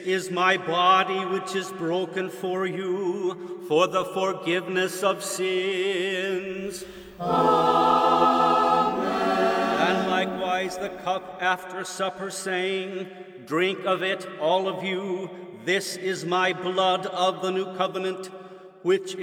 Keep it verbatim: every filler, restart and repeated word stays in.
is my body which is broken for you, for the forgiveness of sins. Amen. And likewise the cup after supper, saying, Drink of it, all of you, this is my blood of the new covenant, which